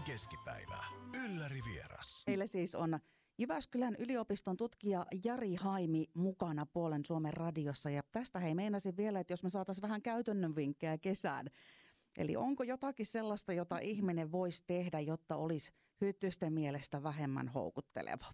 keskipäivä. Ylläri vieras. Meillä siis on Jyväskylän yliopiston tutkija Jari Haimi mukana Puolen Suomen radiossa. Ja tästä meinasin vielä, että jos me saataisiin vähän käytännön vinkkejä kesään. Eli onko jotakin sellaista, jota ihminen voisi tehdä, jotta olisi hyttysten mielestä vähemmän houkutteleva?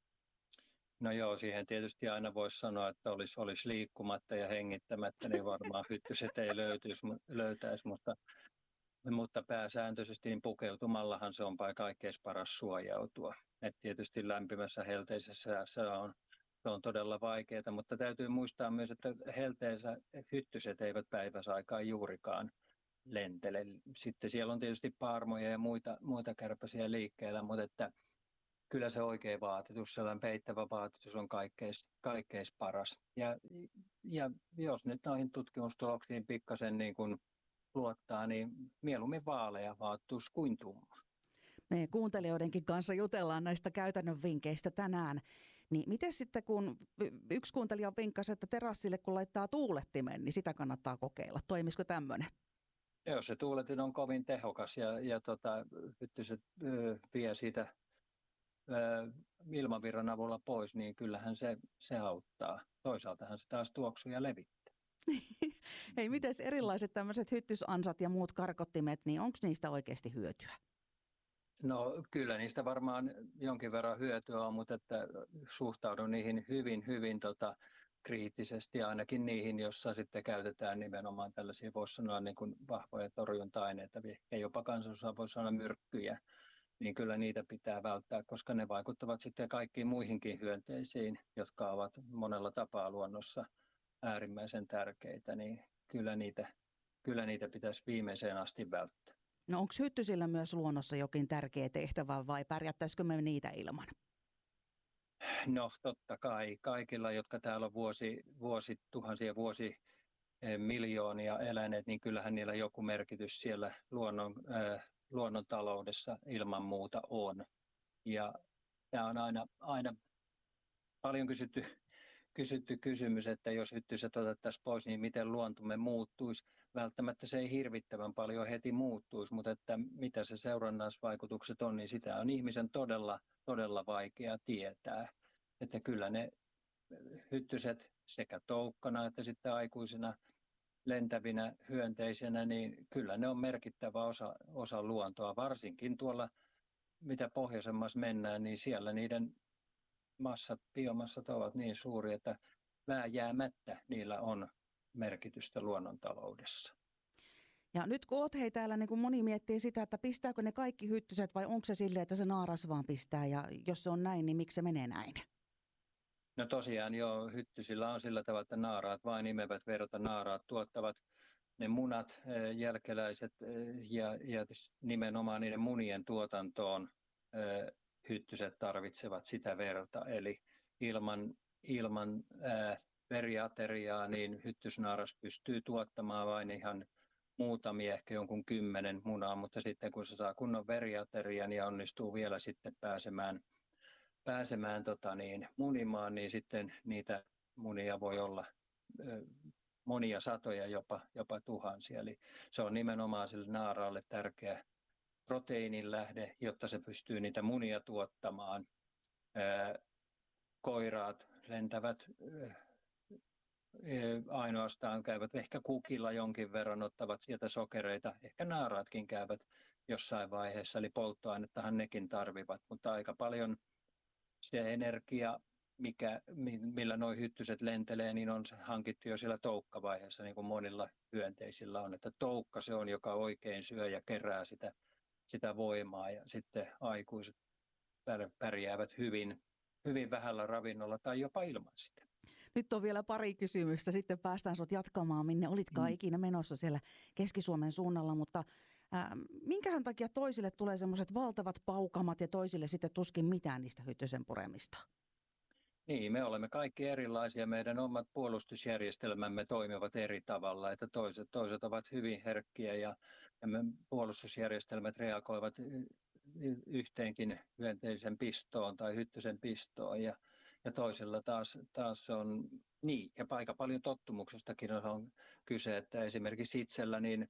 No joo, siihen tietysti aina voisi sanoa, että olisi liikkumatta ja hengittämättä, niin varmaan hyttyset ei löytäisi, mutta pääsääntöisesti niin pukeutumallahan se on kaikkein paras suojautua. Et tietysti lämpimässä helteisessä se on todella vaikeaa, mutta täytyy muistaa myös, että helteessä hyttyset eivät päiväsaikaan juurikaan lentele. Sitten siellä on tietysti paarmoja ja muita kärpäsiä liikkeellä, mutta että kyllä se oikea vaatetus, sellainen peittävä vaatetus on kaikkein paras. Ja jos nyt noihin tutkimustuloksiin pikkasen niin kuin luottaa, niin mieluummin vaalea vaatetus kuin tumma. Me kuuntelijoidenkin kanssa jutellaan näistä käytännön vinkkeistä tänään. Niin miten sitten, kun yksi kuuntelija vinkkasi, että terassille kun laittaa tuulettimen, niin sitä kannattaa kokeilla. Toimisiko tämmöinen? Jos se tuuletin on kovin tehokas ja hyttyset vie siitä ilmavirran avulla pois, niin kyllähän se auttaa. Toisaaltahan se taas tuoksuu ja levittää. Hei, mites erilaiset tämmöiset hyttysansat ja muut karkottimet, niin onko niistä oikeasti hyötyä? No kyllä niistä varmaan jonkin verran hyötyä on, mutta että suhtaudun niihin hyvin kriittisesti, ainakin niihin, jossa sitten käytetään nimenomaan tällaisia, voisi sanoa niin kuin vahvoja torjunta-aineita, ja jopa kansallisuus voisi sanoa myrkkyjä, niin kyllä niitä pitää välttää, koska ne vaikuttavat sitten kaikkiin muihinkin hyönteisiin, jotka ovat monella tapaa luonnossa äärimmäisen tärkeitä, niin kyllä niitä pitäisi viimeiseen asti välttää. No onko hyttysillä myös luonnossa jokin tärkeä tehtävä vai pärjättäisikö me niitä ilman? No totta kai. Kaikilla, jotka täällä on vuosituhansia, miljoonia eläneet, niin kyllähän niillä joku merkitys siellä luonnontaloudessa ilman muuta on. Ja tämä on aina paljon kysytty kysymys, että jos hyttyset otettaisiin pois, niin miten luontomme muuttuisi. Välttämättä se ei hirvittävän paljon heti muuttuisi, mutta että mitä se seurannaisvaikutukset on, niin sitä on ihmisen todella vaikea tietää. Että kyllä ne hyttyset sekä toukkana että sitten aikuisina lentävinä hyönteisenä, niin kyllä ne on merkittävä osa luontoa. Varsinkin tuolla, mitä pohjoisemmassa mennään, niin siellä niiden biomassat ovat niin suuri, että vääjäämättä niillä on merkitystä luonnontaloudessa. Ja nyt kun oot täällä, niin kun moni miettii sitä, että pistääkö ne kaikki hyttyset vai onko se silleen, että se naaras vaan pistää ja jos se on näin, niin miksi se menee näin? No tosiaan joo, hyttysillä on sillä tavalla, että naaraat vain imevät verta, naaraat tuottavat ne munat, jälkeläiset ja nimenomaan niiden munien tuotantoon hyttyset tarvitsevat sitä verta, eli ilman veriateriaa niin hyttysnaaras pystyy tuottamaan vain ihan muutamia, ehkä jonkun 10 munaa, mutta sitten kun se saa kunnon veriaterian ja onnistuu vielä sitten pääsemään munimaan, niin sitten niitä munia voi olla monia satoja, jopa tuhansia. Eli se on nimenomaan sille naaraalle tärkeä proteiinin lähde, jotta se pystyy niitä munia tuottamaan. Koiraat lentävät ainoastaan, käyvät ehkä kukilla jonkin verran, ottavat sieltä sokereita. Ehkä naaraatkin käyvät jossain vaiheessa, eli polttoainettahan nekin tarvivat, mutta aika paljon se energia, millä nuo hyttyset lentelee, niin on hankittu jo siellä toukkavaiheessa, niin kuin monilla hyönteisillä on. Että toukka se on, joka oikein syö ja kerää sitä voimaa, ja sitten aikuiset pärjäävät hyvin vähällä ravinnolla tai jopa ilman sitä. Nyt on vielä pari kysymystä, sitten päästään sut jatkamaan, minne olitkaan ikinä menossa siellä Keski-Suomen suunnalla, mutta minkähän takia toisille tulee semmoiset valtavat paukamat ja toisille sitten tuskin mitään niistä hyttysen puremista? Niin, me olemme kaikki erilaisia. Meidän omat puolustusjärjestelmämme toimivat eri tavalla, että toiset ovat hyvin herkkiä ja me puolustusjärjestelmät reagoivat yhteenkin hyönteisen pistoon tai hyttysen pistoon ja toisella taas on niin, ja aika paljon tottumuksestakin on kyse, että esimerkiksi itsellä niin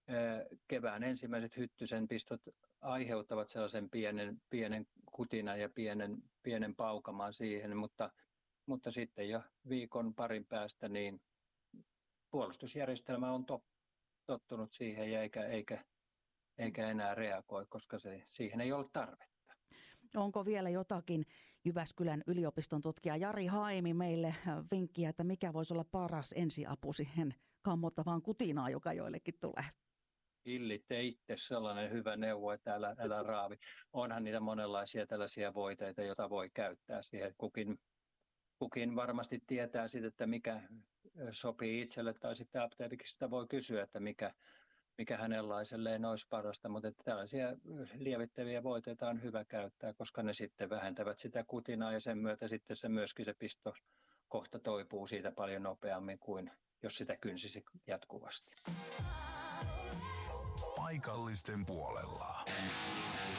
kevään ensimmäiset hyttysen pistot aiheuttavat sellaisen pienen kutinan ja pienen paukamaan siihen, mutta sitten jo viikon parin päästä niin puolustusjärjestelmä on tottunut siihen ja eikä enää reagoi, koska siihen ei ole tarvetta. Onko vielä jotakin Jyväskylän yliopiston tutkija Jari Haimi meille vinkkiä, että mikä voisi olla paras ensiapu siihen kammottavaan kutinaan, joka joillekin tulee? Hillitte itse, sellainen hyvä neuvo, että älä raavi. Onhan niitä monenlaisia tällaisia voiteita, joita voi käyttää siihen. Kukin varmasti tietää sitten, että mikä sopii itselle, tai sitten apteekista voi kysyä, että mikä hänenlaiselleen olisi parasta, mutta että tällaisia lievittäviä voiteita on hyvä käyttää, koska ne sitten vähentävät sitä kutinaa ja sen myötä sitten myöskin se pisto kohta toipuu siitä paljon nopeammin kuin jos sitä kynsisi jatkuvasti. Paikallisten puolella.